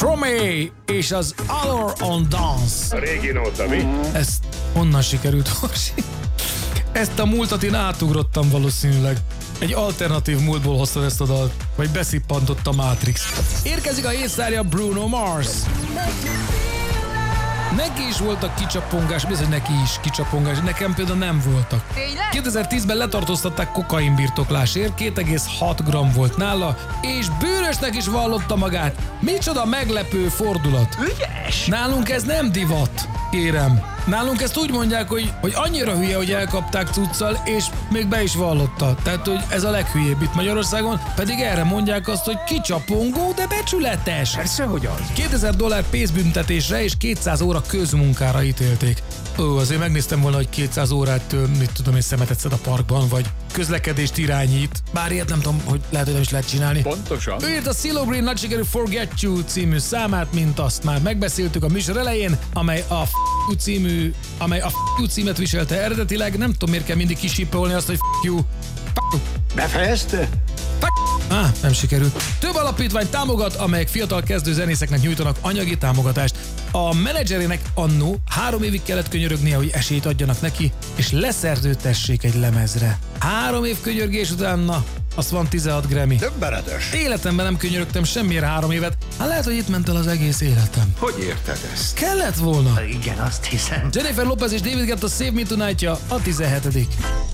Stromae és az Allure on Dance. A régi nóta, mi? Ezt honnan sikerült, Horsi? Ezt a múltat én átugrottam valószínűleg. Egy alternatív múltból hoztad ezt a dalt, vagy beszippantott a Matrix. Érkezik a észárja Bruno Mars. Neki is voltak kicsapongás, bizony neki is kicsapongás, nekem például nem voltak. 2010-ben letartóztatták kokainbirtoklásért, 2,6 g volt nála, és bűnösnek is vallotta magát. Micsoda meglepő fordulat. Ügyes! Nálunk ez nem divat, kérem. Nálunk ezt úgy mondják, hogy annyira hülye, hogy elkapták cuccal, és még be is vallotta. Tehát, hogy ez a leghülyébb itt Magyarországon, pedig erre mondják azt, hogy kicsapongó, de becsületes. Persze, hogy az. $2000 pénzbüntetésre és 200 óra közmunkára ítélték. Azért megnéztem volna, hogy 200 órát, mit tudom én, szemetet szed a parkban, vagy közlekedést irányít. Bár ilyet nem tudom, hogy lehet, hogy nem is lehet csinálni. Pontosan. Ő írt a CeeLo Green nagy sikerű Forget You című számát, mint azt már megbeszéltük a műsor elején, amely a címet viselte eredetileg. Nem tudom, miért kell mindig kisipolni azt, hogy you. Befejezte? Nem sikerült. Több alapítvány támogat, amelyek fiatal kezdő zenészeknek nyújtanak anyagi támogatást. A menedzserének annó 3 évig kellett könyörögnie, hogy esélyt adjanak neki, és leszerződtessék egy lemezre. 3 év könyörgés utána, azt van 16 Grammy. Döbbenetes. Életemben nem könyörögtem semmiért 3 évet. Hát lehet, hogy itt ment el az egész életem. Hogy érted ezt? Kellett volna. Igen, azt hiszem. Jennifer Lopez és David Guetta Save Me Tonight-ja a 17.